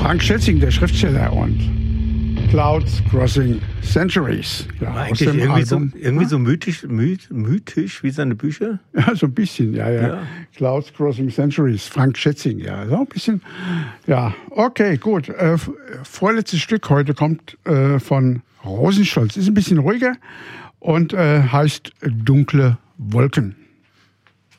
Frank Schätzing, der Schriftsteller, und Clouds Crossing Centuries. Ja, eigentlich irgendwie so mythisch wie seine Bücher? Ja, so ein bisschen, ja. Clouds Crossing Centuries, Frank Schätzing, ja. So ein bisschen, ja. Okay, gut. Vorletztes Stück heute kommt von Rosenstolz. Ist ein bisschen ruhiger und heißt Dunkle Wolken.